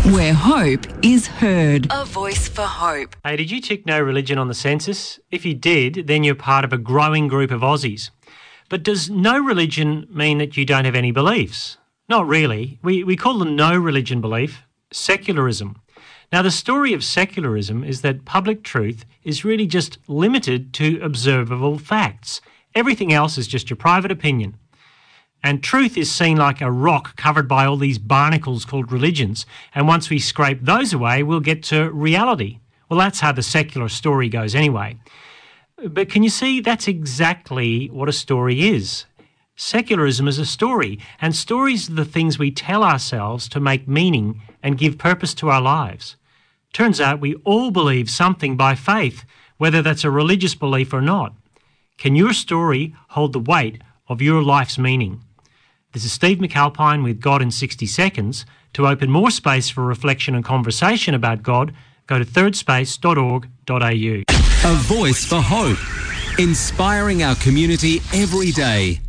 where hope is heard. A voice for hope. Hey, did you tick no religion on the census? If you did, then you're part of a growing group of Aussies. But does no religion mean that you don't have any beliefs? Not really. We call the no religion belief secularism. Now, the story of secularism is that public truth is really just limited to observable facts. Everything else is just your private opinion. And truth is seen like a rock covered by all these barnacles called religions. And once we scrape those away, we'll get to reality. Well, that's how the secular story goes anyway. But can you see that's exactly what a story is? Secularism is a story, and stories are the things we tell ourselves to make meaning and give purpose to our lives. Turns out we all believe something by faith, whether that's a religious belief or not. Can your story hold the weight of your life's meaning? This is Steve McAlpine with God in 60 Seconds. To open more space for reflection and conversation about God, go to thirdspace.org.au. A voice for hope, inspiring our community every day.